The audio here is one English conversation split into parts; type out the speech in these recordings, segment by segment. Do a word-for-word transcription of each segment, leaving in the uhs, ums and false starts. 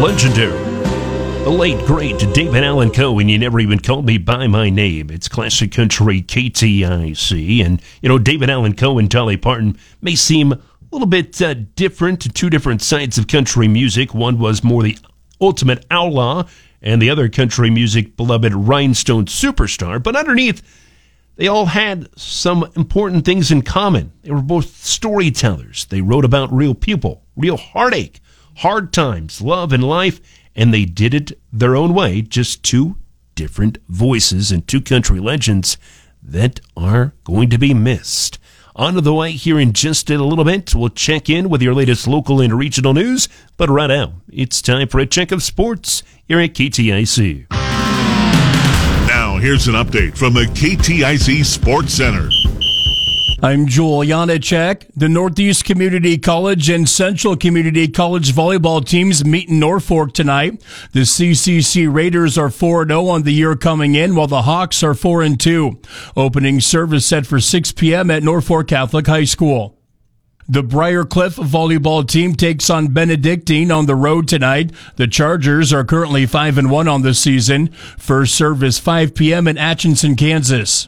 legendary, the late, great David Allan Coe, and You Never Even Called Me By My Name. It's classic country K T I C. And, you know, David Allan Coe and Dolly Parton may seem a little bit uh, different, two different sides of country music. One was more the ultimate outlaw, and the other country music beloved rhinestone superstar. But underneath, they all had some important things in common. They were both storytellers. They wrote about real people, real heartache, hard times, love, and life, and they did it their own way. Just two different voices and two country legends that are going to be missed. On to the way here in just a little bit. We'll check in with your latest local and regional news. But right now, it's time for a check of sports here at K T I C. Now, here's an update from the K T I C Sports Center. I'm Joel Janacek. The Northeast Community College and Central Community College volleyball teams meet in Norfolk tonight. The C C C Raiders are four and oh on the year coming in, while the Hawks are four and two. Opening service set for six p.m. at Norfolk Catholic High School. The Briarcliff volleyball team takes on Benedictine on the road tonight. The Chargers are currently five and one on the season. First service five p.m. in Atchison, Kansas.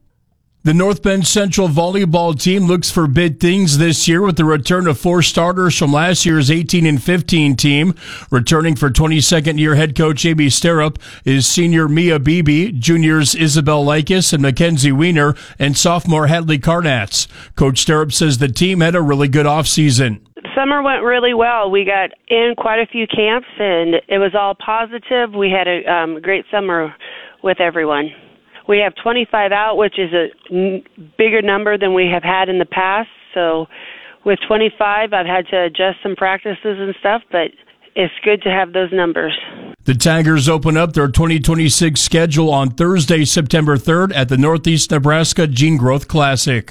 The North Bend Central volleyball team looks for big things this year with the return of four starters from last year's eighteen and fifteen team. Returning for twenty-second year head coach Amy Sterup is senior Mia Beebe, juniors Isabel Likas and Mackenzie Wiener, and sophomore Hadley Carnatz. Coach Sterup says the team had a really good offseason. Summer went really well. We got in quite a few camps, and it was all positive. We had a um, great summer with everyone. We have twenty-five out, which is a n- bigger number than we have had in the past. So with twenty-five, I've had to adjust some practices and stuff, but it's good to have those numbers. The Tigers open up their twenty twenty-six schedule on Thursday, September third at the Northeast Nebraska Gene Growth Classic.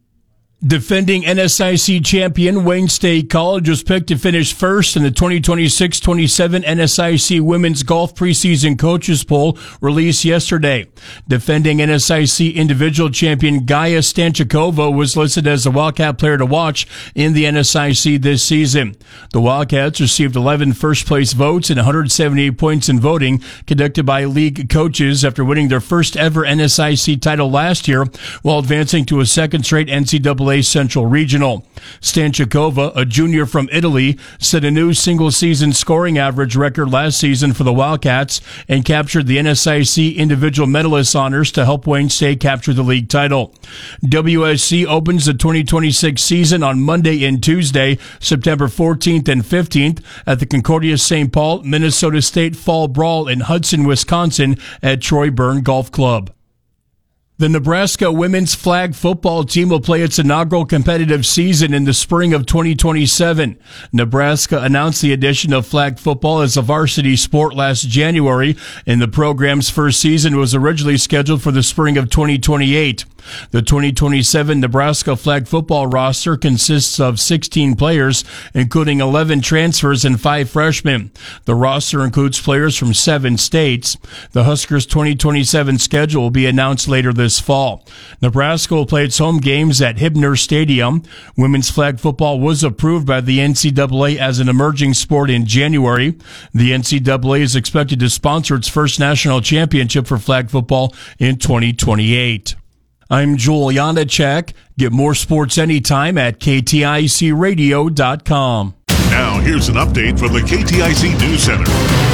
Defending N S I C champion Wayne State College was picked to finish first in the twenty twenty-six twenty-seven N S I C Women's Golf Preseason Coaches Poll released yesterday. Defending N S I C individual champion Gaia Stanchikova was listed as the Wildcat player to watch in the N S I C this season. The Wildcats received eleven first-place votes and one hundred seventy-eight points in voting conducted by league coaches after winning their first ever N S I C title last year while advancing to a second straight N C double A Central Regional. Stanchikova, a junior from Italy, set a new single-season scoring average record last season for the Wildcats and captured the N S I C individual medalist honors to help Wayne State capture the league title. W S C opens the twenty twenty-six season on Monday and Tuesday, September fourteenth and fifteenth at the Concordia Saint Paul Minnesota State Fall Brawl in Hudson, Wisconsin at Troy Byrne Golf Club. The Nebraska women's flag football team will play its inaugural competitive season in the spring of twenty twenty-seven. Nebraska announced the addition of flag football as a varsity sport last January, and the program's first season was originally scheduled for the spring of twenty twenty-eight. The twenty twenty-seven Nebraska flag football roster consists of sixteen players, including eleven transfers and five freshmen. The roster includes players from seven states. The Huskers' twenty twenty-seven schedule will be announced later this fall. Nebraska will play its home games at Hibner Stadium. Women's flag football was approved by the N C double A as an emerging sport in January. The N C double A is expected to sponsor its first national championship for flag football in twenty twenty-eight. I'm Joel Janacek. Get more sports anytime at K T I C radio dot com. Now, here's an update from the K T I C News Center.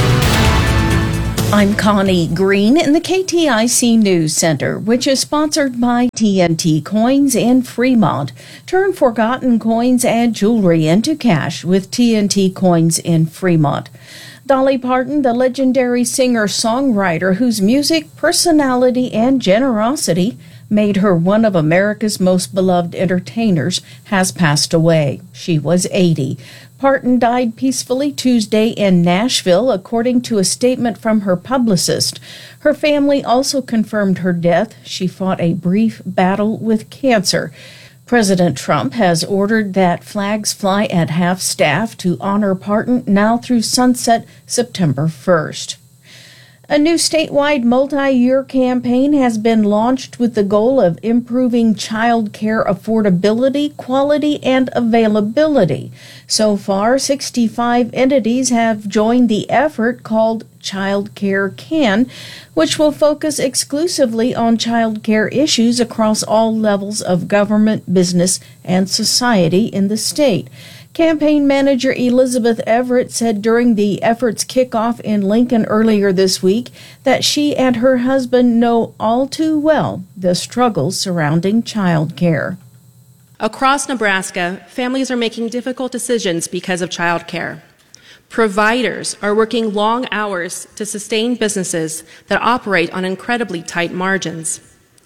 I'm Connie Green in the K T I C News Center, which is sponsored by T N T Coins in Fremont. Turn forgotten coins and jewelry into cash with T N T Coins in Fremont. Dolly Parton, the legendary singer-songwriter whose music, personality, and generosity made her one of America's most beloved entertainers, has passed away. She was eighty. Parton died peacefully Tuesday in Nashville, according to a statement from her publicist. Her family also confirmed her death. She fought a brief battle with cancer. President Trump has ordered that flags fly at half-staff to honor Parton now through sunset September first. A new statewide multi-year campaign has been launched with the goal of improving child care affordability, quality, and availability. So far, sixty-five entities have joined the effort called Child Care Can, which will focus exclusively on child care issues across all levels of government, business, and society in the state. Campaign manager Elizabeth Everett said during the effort's kickoff in Lincoln earlier this week that she and her husband know all too well the struggles surrounding child care. Across Nebraska, families are making difficult decisions because of child care. Providers are working long hours to sustain businesses that operate on incredibly tight margins.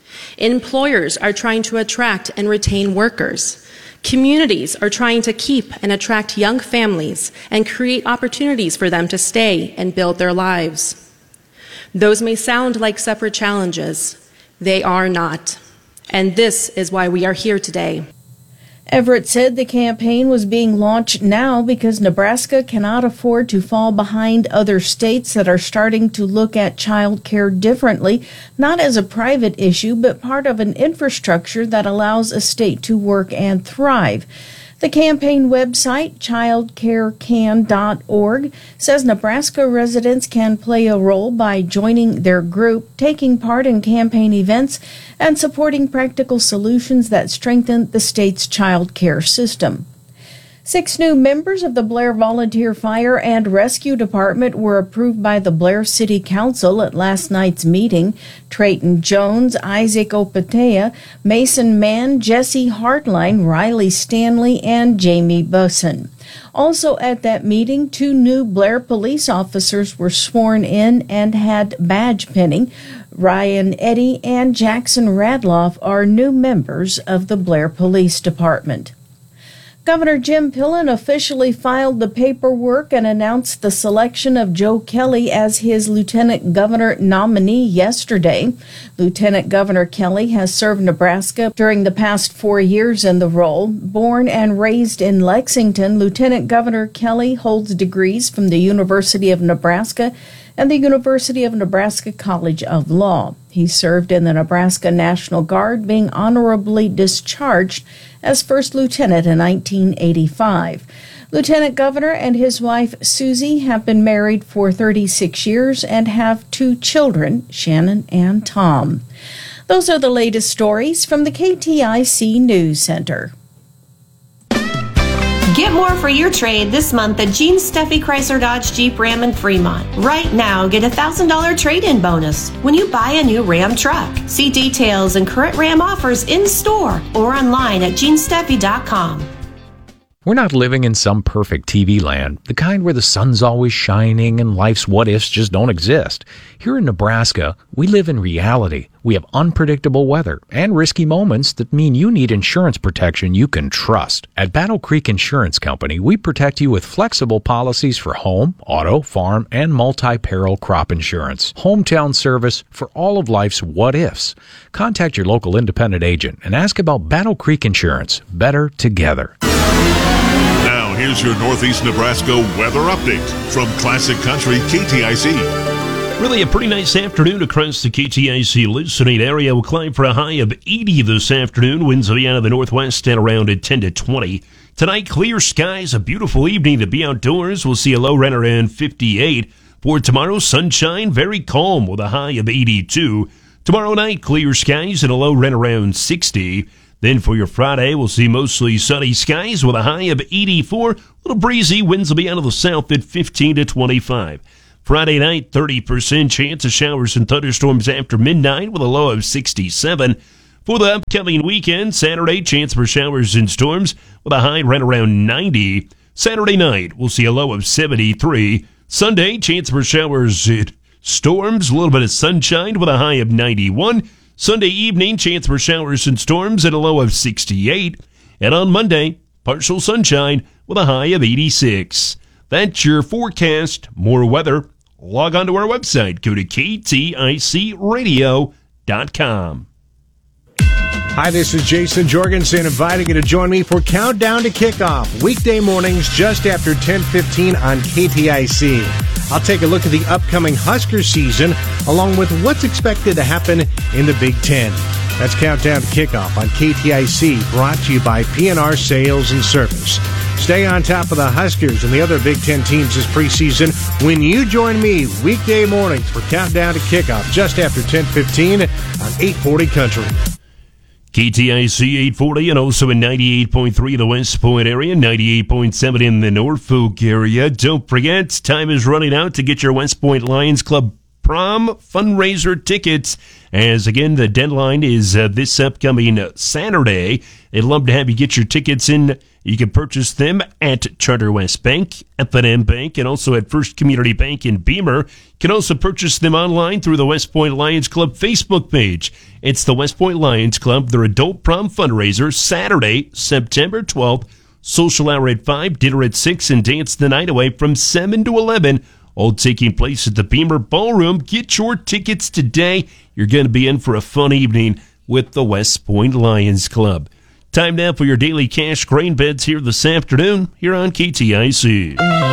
Employers are trying to attract and retain workers. Communities are trying to keep and attract young families and create opportunities for them to stay and build their lives. Those may sound like separate challenges. They are not. And this is why we are here today. Everett said the campaign was being launched now because Nebraska cannot afford to fall behind other states that are starting to look at child care differently, not as a private issue, but part of an infrastructure that allows a state to work and thrive. The campaign website, child care can dot org, says Nebraska residents can play a role by joining their group, taking part in campaign events, and supporting practical solutions that strengthen the state's child care system. Six new members of the Blair Volunteer Fire and Rescue Department were approved by the Blair City Council at last night's meeting. Trayton Jones, Isaac Opatea, Mason Mann, Jesse Hartline, Riley Stanley, and Jamie Busson. Also at that meeting, two new Blair police officers were sworn in and had badge pinning. Ryan Eddy and Jackson Radloff are new members of the Blair Police Department. Governor Jim Pillen officially filed the paperwork and announced the selection of Joe Kelly as his lieutenant governor nominee yesterday. Lieutenant Governor Kelly has served Nebraska during the past four years in the role. Born and raised in Lexington, Lieutenant Governor Kelly holds degrees from the University of Nebraska and the University of Nebraska College of Law. He served in the Nebraska National Guard, being honorably discharged as first lieutenant in nineteen eighty-five. Lieutenant Governor and his wife, Susie, have been married for thirty-six years and have two children, Shannon and Tom. Those are the latest stories from the K T I C News Center. Get more for your trade this month at Gene Steffi Chrysler Dodge Jeep Ram in Fremont. Right now, get a one thousand dollars trade-in bonus when you buy a new Ram truck. See details and current Ram offers in store or online at gene steffi dot com. We're not living in some perfect T V land, the kind where the sun's always shining and life's what-ifs just don't exist. Here in Nebraska, we live in reality. We have unpredictable weather and risky moments that mean you need insurance protection you can trust. At Battle Creek Insurance Company, we protect you with flexible policies for home, auto, farm, and multi-peril crop insurance. Hometown service for all of life's what-ifs. Contact your local independent agent and ask about Battle Creek Insurance. Better together. Now, here's your Northeast Nebraska weather update from Classic Country K T I C. Really a pretty nice afternoon across the K T I C listening area. We'll climb for a high of eighty this afternoon. Winds will be out of the northwest at around at ten to twenty. Tonight, clear skies, a beautiful evening to be outdoors. We'll see a low right around fifty-eight. For tomorrow, sunshine, very calm with a high of eighty-two. Tomorrow night, clear skies and a low right around sixty. Then for your Friday, we'll see mostly sunny skies with a high of eighty-four. A little breezy, winds will be out of the south at fifteen to twenty-five. Friday night, thirty percent chance of showers and thunderstorms after midnight with a low of sixty-seven. For the upcoming weekend, Saturday, chance for showers and storms with a high right around ninety. Saturday night, we'll see a low of seventy-three. Sunday, chance for showers and storms, a little bit of sunshine with a high of ninety-one. Sunday evening, chance for showers and storms at a low of sixty-eight. And on Monday, partial sunshine with a high of eighty-six. That's your forecast. More weather. Log on to our website. Go to K T I C radio dot com. Hi, this is Jason Jorgensen inviting you to join me for Countdown to Kickoff, weekday mornings just after ten fifteen on K T I C. I'll take a look at the upcoming Husker season, along with what's expected to happen in the Big Ten. That's Countdown to Kickoff on K T I C, brought to you by P N R Sales and Service. Stay on top of the Huskers and the other Big Ten teams this preseason when you join me weekday mornings for Countdown to Kickoff just after ten fifteen on eight forty Country. K T I C eight forty and also in ninety-eight point three the West Point area, ninety-eight point seven in the Norfolk area. Don't forget, time is running out to get your West Point Lions Club prom fundraiser tickets, as again the deadline is uh, this upcoming Saturday. They'd love to have you get your tickets in. You can purchase them at Charter West Bank, F and M Bank, and also at First Community Bank in Beamer. You can also purchase them online through the West Point Lions Club Facebook page. It's the West Point Lions Club, their adult prom fundraiser, Saturday, September twelfth. Social hour at five, dinner at six, and dance the night away from seven to eleven. All taking place at the Beamer Ballroom. Get your tickets today. You're going to be in for a fun evening with the West Point Lions Club. Time now for your daily cash grain beds here this afternoon, here on K T I C.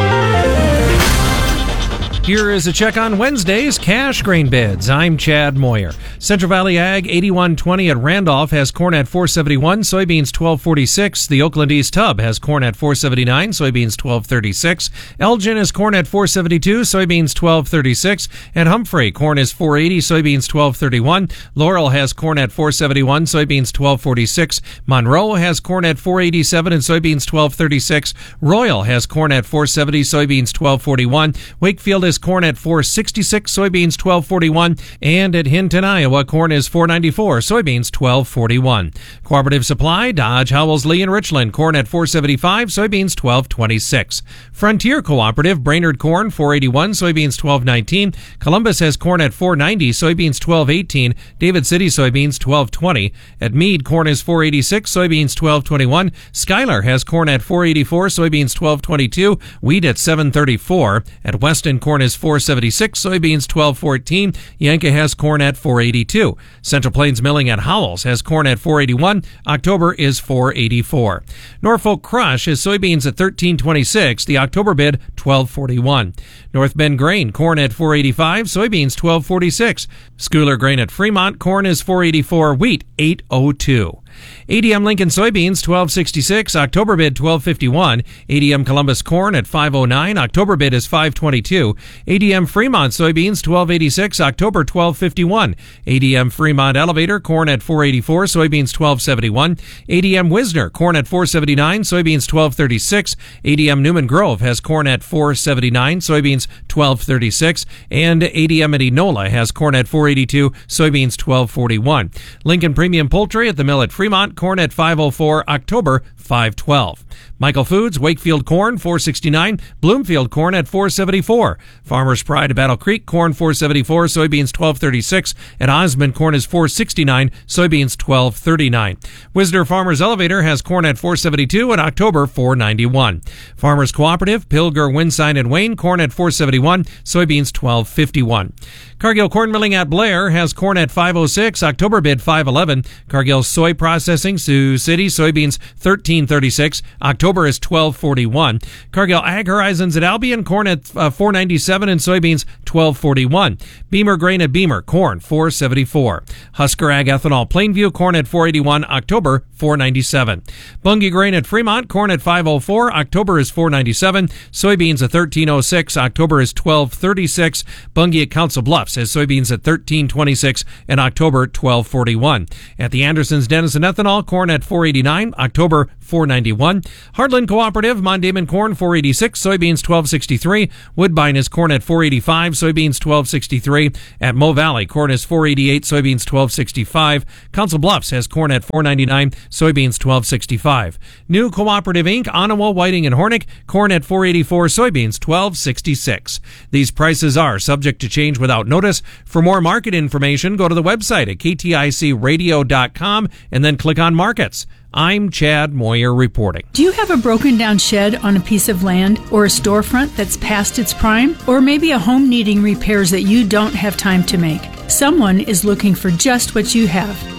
Here is a check on Wednesday's cash grain beds. I'm Chad Moyer. Central Valley Ag eighty-one twenty at Randolph has corn at four seventy-one, soybeans twelve forty-six. The Oakland East Hub has corn at four seventy-nine, soybeans twelve thirty-six. Elgin has corn at four seventy-two, soybeans twelve thirty-six. At Humphrey, corn is four eighty, soybeans twelve thirty-one. Laurel has corn at four seventy-one, soybeans twelve forty-six. Monroe has corn at four eighty-seven and soybeans twelve thirty-six. Royal has corn at four seventy, soybeans twelve forty-one. Wakefield is corn at four sixty-six, soybeans twelve forty-one, and at Hinton, Iowa, corn is four ninety-four, soybeans twelve forty-one. Cooperative Supply, Dodge, Howells, Lee, and Richland, corn at four seventy-five, soybeans twelve twenty-six. Frontier Cooperative, Brainerd corn four eighty-one, soybeans twelve nineteen. Columbus has corn at four ninety, soybeans twelve eighteen. David City soybeans twelve twenty. At Meade, corn is four eighty-six, soybeans twelve twenty-one. Schuyler has corn at four eighty-four, soybeans twelve twenty-two. Wheat at seven thirty-four. At Weston, corn is four seventy-six, soybeans twelve fourteen. Yanka has corn at four eighty-two. Central Plains Milling at Howells has corn at four eighty-one. October is four eighty-four. Norfolk Crush is soybeans at thirteen twenty-six. The October bid twelve forty-one. North Bend Grain, corn at four eighty-five, soybeans twelve forty-six. Schooler Grain at Fremont, corn is four eighty-four, wheat eight oh two. A D M Lincoln soybeans twelve sixty-six, October bid twelve fifty-one. A D M Columbus corn at five oh nine, October bid is five twenty-two. A D M Fremont soybeans twelve eighty-six, October twelve fifty-one. A D M Fremont Elevator corn at four eighty-four, soybeans twelve seventy-one. A D M Wisner corn at four seventy-nine, soybeans twelve thirty-six. A D M Newman Grove has corn at four seventy-nine, soybeans twelve thirty-six, and A D M at Enola has corn at four eighty-two, soybeans twelve forty-one. Lincoln Premium Poultry at the mill at Fremont, corn at five oh four, October five twelve. Michael Foods, Wakefield corn four sixty-nine, Bloomfield corn at four seventy-four. Farmers Pride at Battle Creek corn four seventy-four, soybeans twelve thirty-six. At Osmond corn is four sixty-nine, soybeans twelve thirty-nine. Wisner Farmers Elevator has corn at four seventy-two and October four ninety-one. Farmers Cooperative, Pilger, Winsign, and Wayne corn at four seventy-one, soybeans twelve fifty-one. Cargill Corn Milling at Blair has corn at five oh six, October bid five eleven. Cargill Soy Processing, Sioux City, soybeans thirteen thirty-six, October is twelve forty-one. Cargill Ag Horizons at Albion, corn at uh, four ninety-seven and soybeans twelve forty-one. Beamer Grain at Beamer, corn four seventy-four. Husker Ag Ethanol Plainview, corn at four eighty-one, October four ninety-seven. Bunge Grain at Fremont, corn at five oh four, October is four ninety-seven. Soybeans at thirteen oh six, October is twelve thirty-six. Bunge at Council Bluffs has soybeans at thirteen twenty-six and October twelve forty-one. At the Andersons Denison Ethanol, corn at four eighty-nine, October four ninety-one. Heartland Cooperative, Mondamon corn four eighty-six, soybeans twelve sixty-three. Woodbine is corn at four eighty-five, soybeans twelve sixty-three. At Mo Valley, corn is four eighty-eight, soybeans twelve sixty-five. Council Bluffs has corn at four ninety-nine, soybeans twelve sixty-five. New Cooperative Incorporated, Onawa, Whiting, and Hornick, corn at four eighty-four, soybeans twelve sixty-six. These prices are subject to change without notice. For more market information, go to the website at k t i c radio dot com and then click on Markets. I'm Chad Moyer reporting. Do you have a broken down shed on a piece of land or a storefront that's past its prime? Or maybe a home needing repairs that you don't have time to make? Someone is looking for just what you have.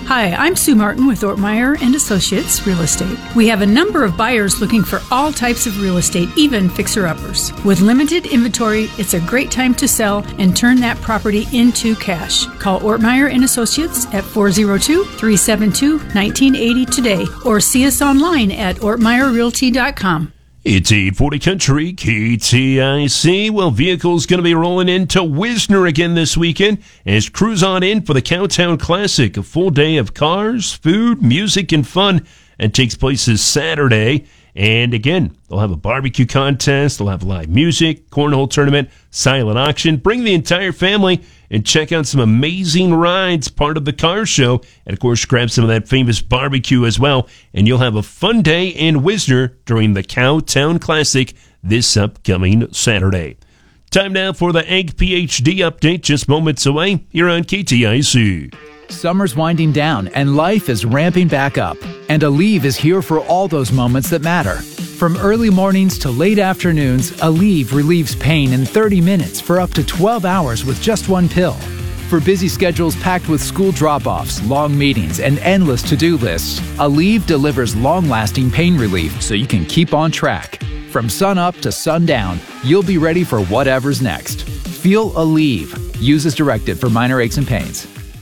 Hi, I'm Sue Martin with Ortmeyer and Associates Real Estate. We have a number of buyers looking for all types of real estate, even fixer-uppers. With limited inventory, it's a great time to sell and turn that property into cash. Call Ortmeyer and Associates at four oh two, three seven two, one nine eight oh today or see us online at ortmeyer realty dot com. It's eight forty Country, K T I C. Well, vehicles going to be rolling into Wisner again this weekend as cruise on in for the Cowtown Classic. A full day of cars, food, music, and fun. And takes place this Saturday. And again, they'll have a barbecue contest. They'll have live music, cornhole tournament, silent auction. Bring the entire family and check out some amazing rides, part of the car show. And, of course, grab some of that famous barbecue as well. And you'll have a fun day in Wisner during the Cowtown Classic this upcoming Saturday. Time now for the Ag P H D update, just moments away here on K T I C. Summer's winding down and life is ramping back up. And Aleve is here for all those moments that matter. From early mornings to late afternoons, Aleve relieves pain in thirty minutes for up to twelve hours with just one pill. For busy schedules packed with school drop-offs, long meetings, and endless to-do lists, Aleve delivers long-lasting pain relief so you can keep on track. From sun up to sundown, you'll be ready for whatever's next. Feel Aleve. Use as directed for minor aches and pains.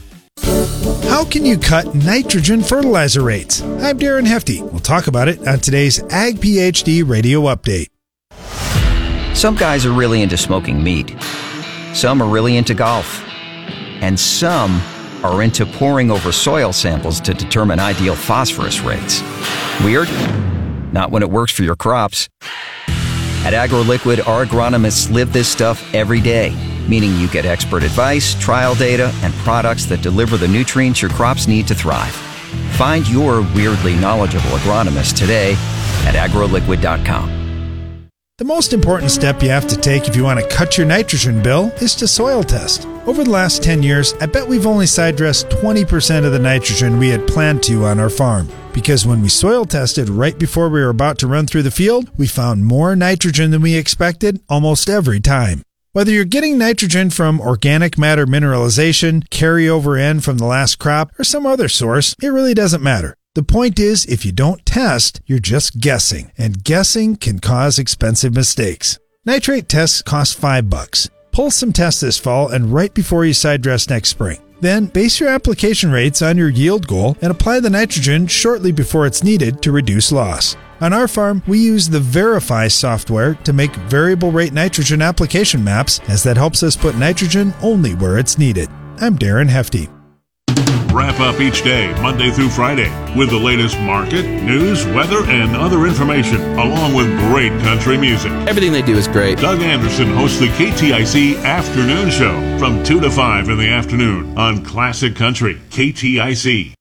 How can you cut nitrogen fertilizer rates? I'm Darren Hefty. We'll talk about it on today's Ag P H D Radio Update. Some guys are really into smoking meat. Some are really into golf. And some are into poring over soil samples to determine ideal phosphorus rates. Weird? Not when it works for your crops. At AgroLiquid, our agronomists live this stuff every day, meaning you get expert advice, trial data, and products that deliver the nutrients your crops need to thrive. Find your weirdly knowledgeable agronomist today at agro liquid dot com. The most important step you have to take if you want to cut your nitrogen bill is to soil test. Over the last ten years, I bet we've only side dressed twenty percent of the nitrogen we had planned to on our farm. Because when we soil tested right before we were about to run through the field, we found more nitrogen than we expected almost every time. Whether you're getting nitrogen from organic matter mineralization, carryover in from the last crop, or some other source, it really doesn't matter. The point is, if you don't test, you're just guessing, and guessing can cause expensive mistakes. Nitrate tests cost five bucks. Pull some tests this fall and right before you side dress next spring. Then base your application rates on your yield goal and apply the nitrogen shortly before it's needed to reduce loss. On our farm, we use the Verify software to make variable rate nitrogen application maps, as that helps us put nitrogen only where it's needed. I'm Darren Hefty. Wrap up each day, Monday through Friday, with the latest market, news, weather, and other information, along with great country music. Everything they do is great. Doug Anderson hosts the K T I C Afternoon Show from two to five in the afternoon on Classic Country, K T I C.